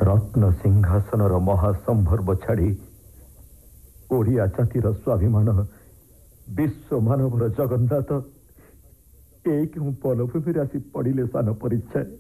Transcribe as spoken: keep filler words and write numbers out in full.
रत्न सिंहासनर महासंभर्व छाड़ी ओडिया जातिर स्वाभिमान विश्व मानवर जगन्नाथ एक पलभूमि आसी पड़े सान परिचय।